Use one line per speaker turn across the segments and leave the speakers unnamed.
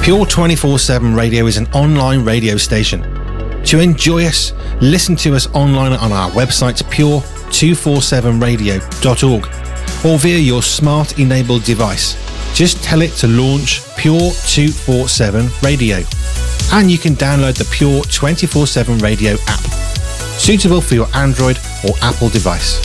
Pure 24/7 Radio is an online radio station. To enjoy us, listen to us online on our website pure247radio.org or via your smart enabled device. Just tell it to launch Pure 247 Radio, and you can download the Pure 24/7 Radio app, suitable for your Android or Apple device.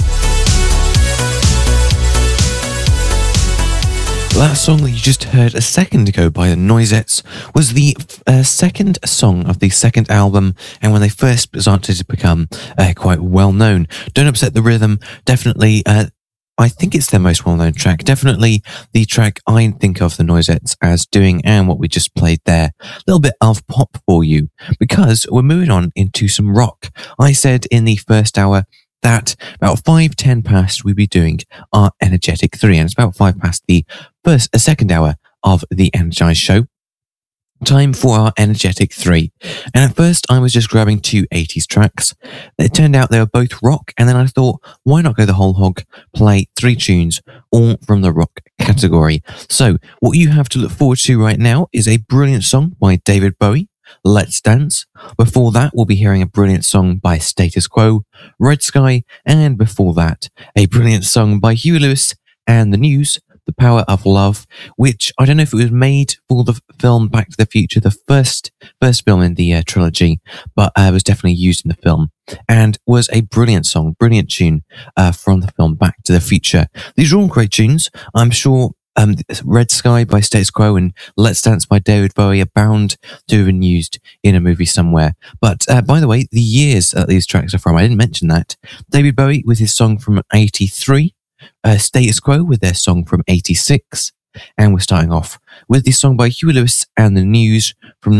That song that you just heard a second ago by the Noisettes was the second song of the second album, and when they first started to become quite well known. Don't Upset the Rhythm, definitely, I think it's their most well known track. Definitely the track I think of the Noisettes as doing, and what we just played there. A little bit of pop for you, because we're moving on into some rock. I said in the first hour that about 5:10 past we'd be doing our Energetic 3, and it's about 5 past the second hour of the Energize show. Time for our Energetic 3. And at first I was just grabbing two 80s tracks. It turned out they were both rock, and then I thought, why not go the whole hog, play 3 tunes, all from the rock category. So what you have to look forward to right now is a brilliant song by David Bowie, Let's Dance. Before that, we'll be hearing a brilliant song by Status Quo, Red Sky, and before that, a brilliant song by Huey Lewis and the News, The Power of Love, which I don't know if it was made for the film Back to the Future, the first film in the trilogy, but it was definitely used in the film, and was a brilliant song, brilliant tune from the film Back to the Future. These are all great tunes. I'm sure Red Sky by Status Quo and Let's Dance by David Bowie are bound to have been used in a movie somewhere. But by the way, the years that these tracks are from, I didn't mention that. David Bowie with his song from 83, Status Quo with their song from 86, and we're starting off with the song by Huey Lewis and the News from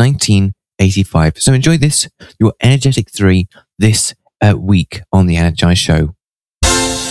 1985. So enjoy this, your Energetic 3 this week on the Energize Show.